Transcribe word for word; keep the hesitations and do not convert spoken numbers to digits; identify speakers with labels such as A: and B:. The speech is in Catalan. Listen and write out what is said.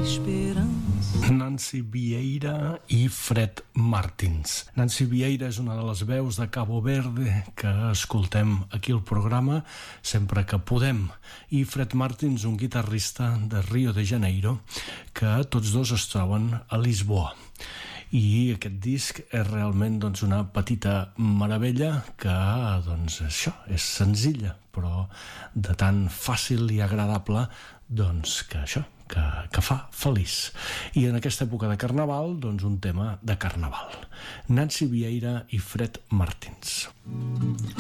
A: esperança. Nancy Vieira i Fred Martins. Nancy Vieira és una de les veus de Cabo Verde que escoltem aquí al programa sempre que podem, i Fred Martins, un guitarrista de Rio de Janeiro, que tots dos es troben a Lisboa. I aquest disc és realment doncs, una petita meravella que doncs, això és senzilla, però de tan fàcil i agradable doncs, que això que, que fa feliç. I en aquesta època de Carnaval, doncs un tema de Carnaval. Nancy Vieira i Fred Martins.